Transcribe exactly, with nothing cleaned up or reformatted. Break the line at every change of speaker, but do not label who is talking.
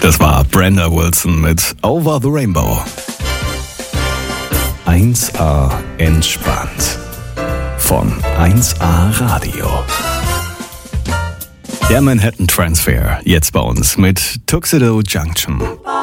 Das war Brenda Wilson mit Over the Rainbow. eins A entspannt. Von eins A Radio. Der Manhattan Transfer, jetzt bei uns mit Tuxedo Junction.